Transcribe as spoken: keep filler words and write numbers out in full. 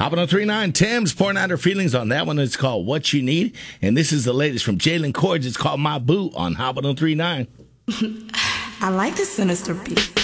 Hot one oh three point nine, Tim's pouring out her feelings on that one. It's called What You Need. And this is the latest from Jalen Cords. It's called My Boo on Hot one oh three point nine. I like the sinister beat.